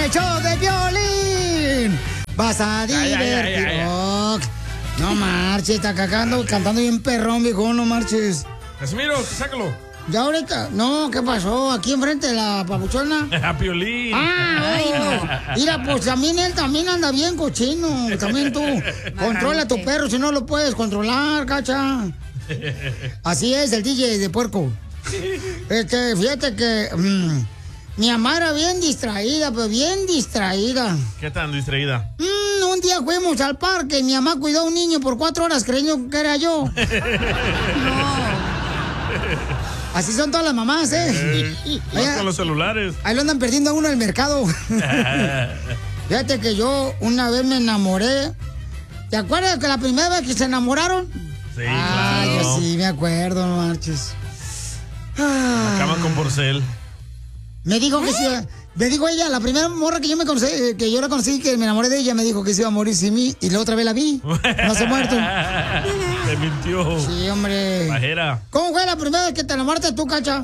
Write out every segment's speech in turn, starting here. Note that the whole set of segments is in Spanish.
el show de Piolín. Vas a divertir. Oh, no marches, está cantando bien perrón, viejo, no marches. Casimiro, sácalo. Ya ahorita, no, ¿qué pasó? Aquí enfrente de la papuchona. A Piolín. Ay, no. Mira, pues también él también anda bien cochino. También tú. Controla a tu perro si no lo puedes controlar, cacha. Así es, el DJ de puerco. Fíjate que mi mamá era bien distraída, pero bien distraída. ¿Qué tan distraída? Un día fuimos al parque y mi mamá cuidó a un niño por 4 horas creyendo que era yo. No. Así son todas las mamás, Más con los celulares. Ahí lo andan perdiendo a uno en el mercado. Fíjate que yo una vez me enamoré. ¿Te acuerdas que la primera vez que se enamoraron? Sí, claro. Yo sí, me acuerdo, no marches. La cama con porcel. Me dijo que sí. Me dijo ella, la primera morra que yo la conocí, que me enamoré de ella, me dijo que se iba a morir sin mí. Y la otra vez la vi. No se ha muerto. Te mintió. Sí, hombre. Bajera. ¿Cómo fue la primera vez que te enamoraste tú, Cacha?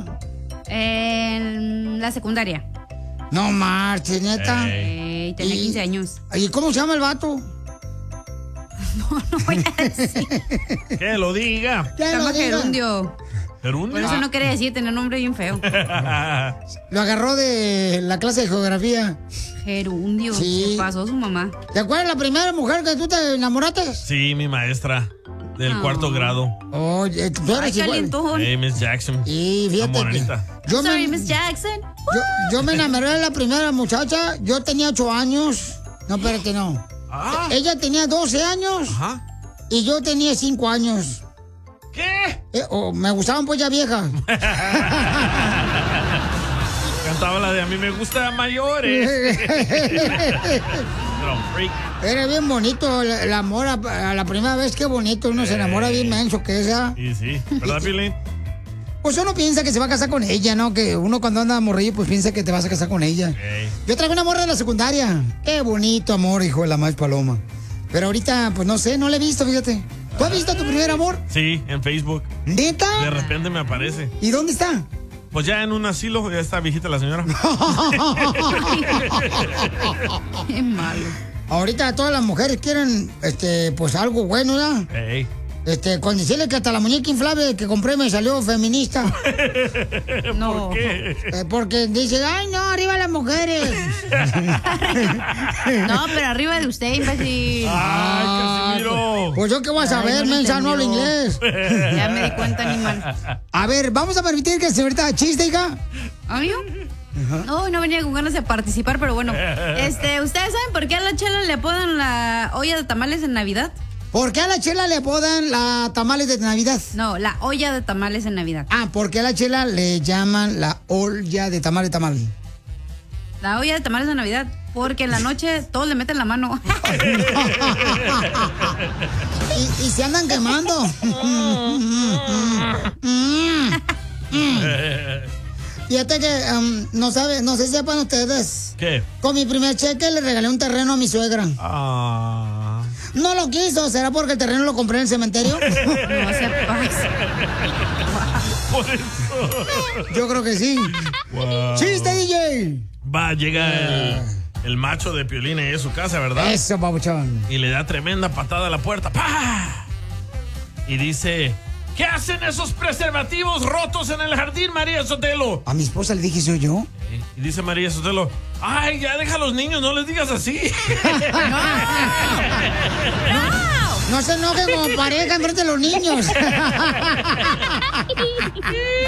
En la secundaria. No marches, neta. Tenía 15 años. ¿Y cómo se llama el vato? No voy a decir. Que lo diga. Se llama Gerundio. ¿Gerundio? Por eso no quería decir, tener un nombre bien feo. Lo agarró de la clase de geografía. Gerundio. Sí. Se pasó su mamá. ¿Te acuerdas la primera mujer que tú te enamoraste? Sí, mi maestra. Del cuarto grado. Oye, tú eres igual. Hey, Miss Jackson. Y fíjate Sorry, Miss Jackson. Yo me enamoré de la primera muchacha. Yo tenía 8 años. No, espérate, no. Ella tenía 12 años. Ajá. Y yo tenía 5 años. ¿Qué? Me gustaban pues ya viejas. Cantaba la de a mí me gusta mayores. Era bien bonito el amor a la primera vez, qué bonito. Uno se enamora bien menso que esa. Y sí, ¿verdad, Piolín? Pues uno piensa que se va a casar con ella, ¿no? Que uno cuando anda morrillo, pues piensa que te vas a casar con ella. Yo traigo una morra de la secundaria. Qué bonito amor, hijo de la más paloma. Pero ahorita, pues no sé, no la he visto, fíjate. ¿Tú has visto a tu primer amor? Sí, en Facebook. ¿Neta? De repente me aparece. ¿Y dónde está? Pues ya en un asilo, ya está viejita la señora. Qué malo. Ahorita todas las mujeres quieren, pues algo bueno, ¿ya? Hey. Con decirle que hasta la muñeca inflable que compré me salió feminista. No. ¿Por qué? Porque dice, ay, no, arriba las mujeres. No, pero arriba de usted, imbécil. Ay, Casimiro. Pues yo qué voy a saber, mensa, no hablo inglés. Ya me di cuenta, animal. A ver, vamos a permitir que se ahorita chiste, hija. ¿Amigo? No, no venía con ganas de participar, pero bueno. ¿Ustedes saben por qué a la Chela le apodan la olla de tamales en Navidad? ¿Por qué a la Chela le apodan la tamales de Navidad? No, la olla de tamales en Navidad. ¿por qué a la Chela le llaman la olla de tamal? La olla de tamales de Navidad, porque en la noche todos le meten la mano. y se andan quemando. Fíjate que no sé si sepan ustedes. ¿Qué? Con mi primer cheque le regalé un terreno a mi suegra. No lo quiso, ¿será porque el terreno lo compré en el cementerio? No se pasa. Por eso. Yo creo que sí. Wow. ¡Chiste, DJ! Llega el macho de Piolín en su casa, ¿verdad? Eso, babuchón. Y le da tremenda patada a la puerta. ¡Pah! Y dice, ¿qué hacen esos preservativos rotos en el jardín, María Sotelo? A mi esposa le dije, ¿soy yo? Y dice María Sotelo, ay, ya deja a los niños, no les digas así. No se enojen como pareja enfrente de los niños.